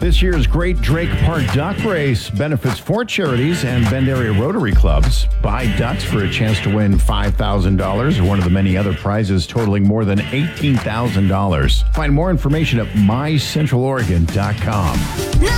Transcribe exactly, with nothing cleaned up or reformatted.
This year's Great Drake Park Duck Race benefits four charities and Bend Area Rotary Clubs. Buy ducks for a chance to win five thousand dollars or one of the many other prizes totaling more than eighteen thousand dollars. Find more information at my central oregon dot com.